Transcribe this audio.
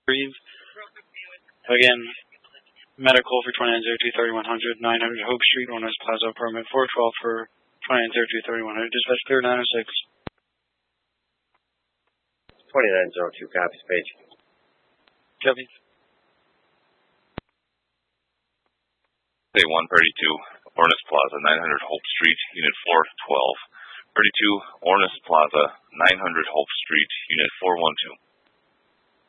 Breathe. Again, medical for 2902-3100, 900 Hope Street, Owners Plaza, apartment 412 for 2902-3100. Dispatch clear 906. 2902, copies, page. Copy. Say 132, Ornis Plaza, 900 Hope Street, Unit 412. 32, Ornis Plaza, 900 Hope Street, Unit 412.